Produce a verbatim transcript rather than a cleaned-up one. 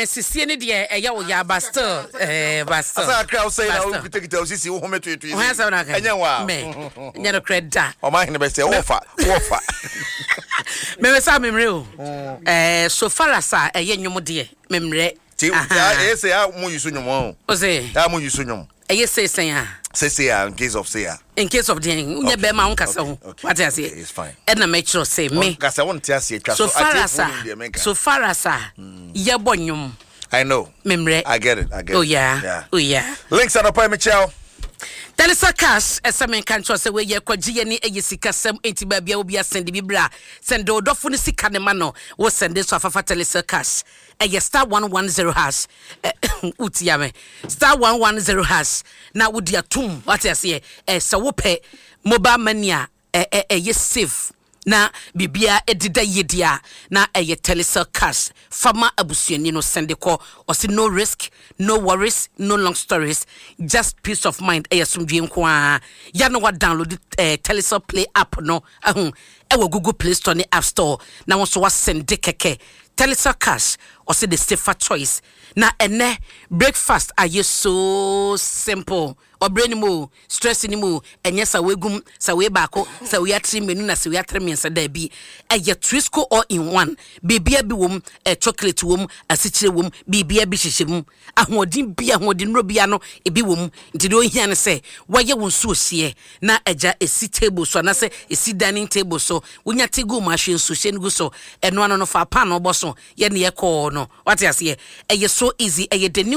eh sisie ne de eh ya wo ya bastel eh bastel asa crowd say na wo kitekita wo sisi wo home tweetwe enya wa me nya no credda o ma hene be say wo fa wo fa me me sa memre o eh so far as eh ye nwom de memre ti ya e say ya mo yusu nwom o o say ya mo yusu nwom eh ye say say ya say say in case of say in case of the unya be ma unka say ho what I say it's fine e na make sure say me ka say won ti ase twa so far as so far as ye bonyum I know memre I get it I get it oh yeah, yeah. oh yeah links at up Michelle Telisa cash esamen kancho se we ye kwagiye ni eyisika sem enti ba bia obi asende bibra send odofo ni sika ne ma no wo sende so afafa Telisa cash eye star one one zero hash utia me star one one zero hash na wodi atum what you say e se wo pe mobile money a eye safe na bibia edida yedia na eye Telisa cash farmer abusuani no sende ko o say no risk no worries no long stories just peace of mind eye somdwe nko a ya no wa download eh, Telisa Play app no ahun e wo Google Play Store ni App Store na won so wa sende keke Telisa cash or say the safer choice na ene breakfast are you so simple or brain mo stress ni mo enye sa wegum sa we baako sa we atri menu na sa we atri mensa da bi eye Trisco all in one bibia bi wom e chocolate wom asichire wom bibia bi hyehyem ahodin bia ahodin ro bia no e bi wom ntide o hia ne se waye won so hye na eja esi table so na se esi dining table so wonya tegu ma hwe nso hye ngu so eno ano no fa pa no bo so ye ne ye call no what you say eye so easy eye the new